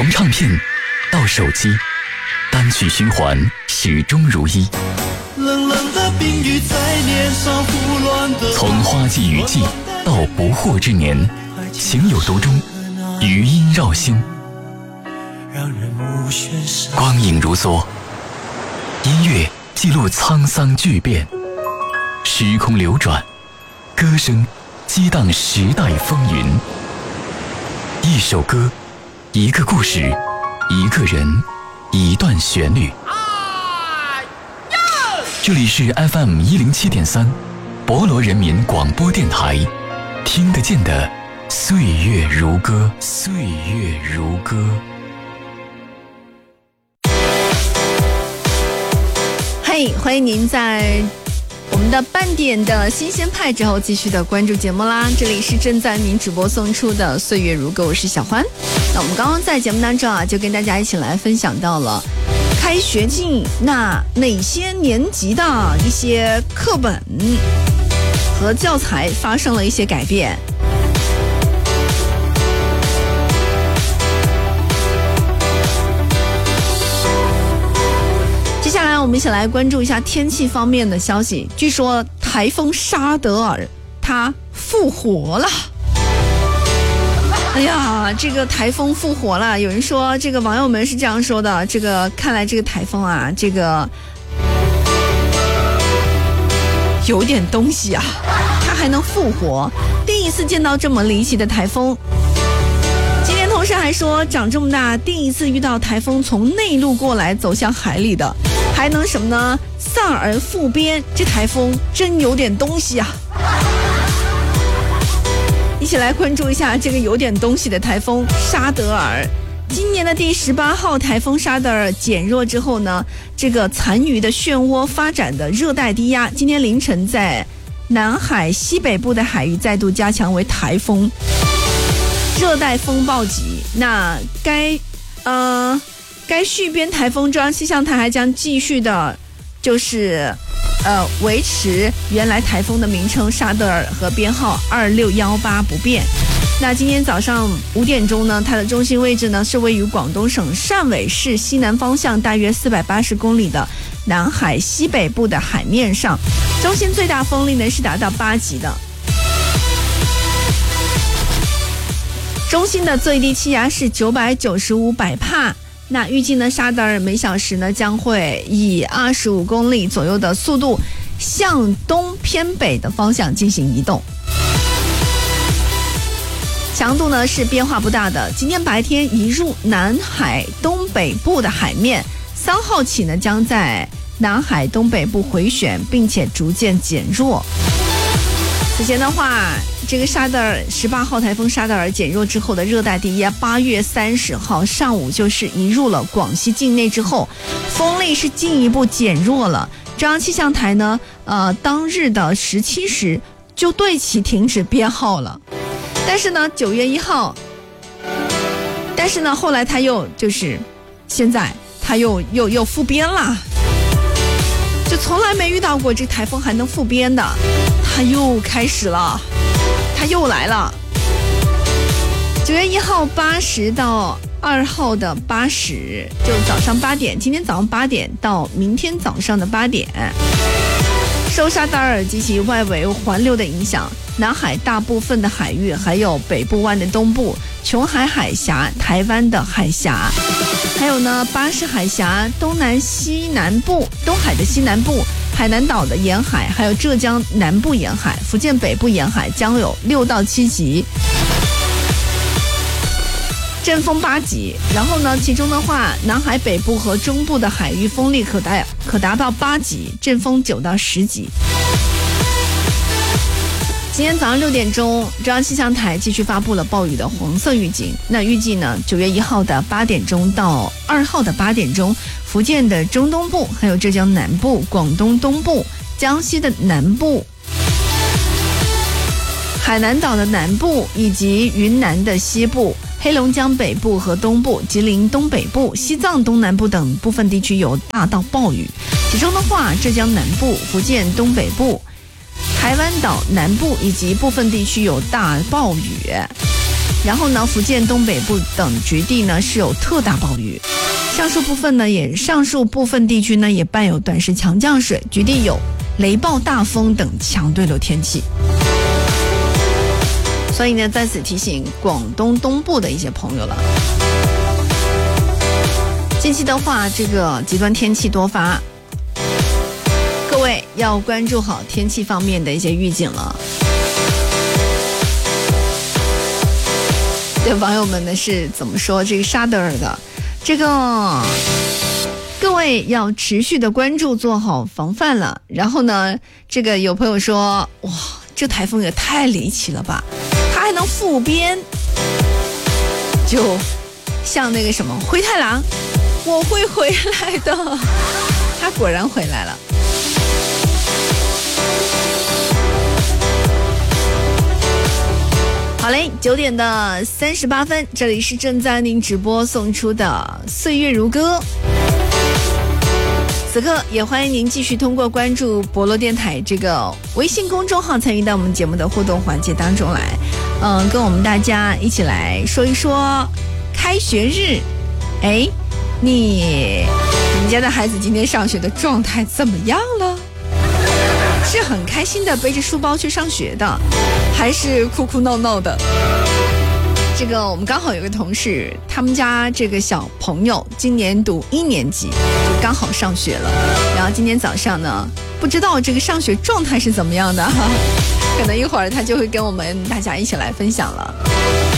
从唱片到手机，单曲循环始终如一。 冷冷的冰雨在脸上胡乱的， 从花季雨季到不惑之年，情有独钟，余音绕心， 让人目眩神。 光影如梭，音乐记录沧桑巨变，时空流转，歌声激荡时代风云。一首歌，一个故事，一个人，一段旋律。这里是 FM107.3 博罗人民广播电台，听得见的岁月如歌，岁月如歌。 嘿，欢迎您在我们的半点的新鲜派之后继续的关注节目啦。这里是正在您直播送出的岁月如歌，我是小欢。那我们刚刚在节目当中就跟大家一起来分享到了开学季，那哪些年级的一些课本和教材发生了一些改变。接下来我们一起来关注一下天气方面的消息。据说台风沙德尔它复活了。哎呀，这个台风复活了！有人说，这个网友们是这样说的：这个看来这个台风这个有点东西啊，它还能复活。第一次见到这么离奇的台风。今天同事还说，长这么大第一次遇到台风从内陆过来走向海里的，还能什么呢？丧而复编，这台风真有点东西啊！一起来关注一下这个有点东西的台风沙德尔。今年的第18号台风沙德尔减弱之后呢，这个残余的漩涡发展的热带低压，今天凌晨在南海西北部的海域再度加强为台风，热带风暴级。那该续编台风中央气象台还将继续的就是维持原来台风的名称沙德尔和编号2618不变。那今天早上5点钟呢，它的中心位置呢是位于广东省汕尾市西南方向大约480公里的南海西北部的海面上，中心最大风力呢是达到8级的。中心的最低气压是995百帕。那预计呢，沙德尔每小时呢将会以25公里左右的速度向东偏北的方向进行移动，强度呢是变化不大的。今天白天移入南海东北部的海面，3号起呢将在南海东北部回旋，并且逐渐减弱。此前的话，这个18号台风沙德尔减弱之后的热带低压，8月30号上午就是移入了广西境内之后，风力是进一步减弱了。中央气象台呢，当日的17时就对其停止编号了。但是呢，9月1号，后来它又就是现在它又复编了。就从来没遇到过这台风还能复编的，它又开始了，它又来了。9月1号80到2号的80，就早上8点，今天早上8点到明天早上的8点，受沙德尔及其外围环流的影响，南海大部分的海域，还有北部湾的东部、琼海海峡、台湾的海峡，还有呢巴士海峡、东海的西南部、海南岛的沿海，还有浙江南部沿海、福建北部沿海将有6到7级。阵风8级，然后呢，其中的话，南海北部和中部的海域风力可达到8级，阵风9到10级。今天早上6点钟，中央气象台继续发布了暴雨的黄色预警。那预计呢，9月1号的8点钟到2号的8点钟，福建的中东部，还有浙江南部、广东东部、江西的南部、海南岛的南部以及云南的西部、黑龙江北部和东部、吉林东北部、西藏东南部等部分地区有大到暴雨。其中的话，浙江南部、福建东北部、台湾岛南部以及部分地区有大暴雨。 然后呢，福建东北部等局地呢是有特大暴雨，上述部分地区呢也伴有短时强降水，局地有雷暴大风等强对流天气。所以呢，在此提醒广东东部的一些朋友了。近期的话，这个极端天气多发，各位要关注好天气方面的一些预警了。这网友们呢是怎么说这个沙德尔的？这个各位要持续的关注，做好防范了。然后呢，这个有朋友说，哇，这台风也太离奇了吧，它还能复编，就像那个什么灰太狼，我会回来的，他果然回来了。好嘞，9点的38分，这里是正在您直播送出的岁月如歌。此刻也欢迎您继续通过关注博洛电台这个微信公众号参与到我们节目的互动环节当中来，跟我们大家一起来说一说开学日。哎，你们家的孩子今天上学的状态怎么样了？是很开心的背着书包去上学的，还是哭哭闹闹的？这个我们刚好有个同事，他们家这个小朋友今年读1年级，就刚好上学了。然后今天早上呢，不知道这个上学状态是怎么样的，可能一会儿他就会跟我们大家一起来分享了。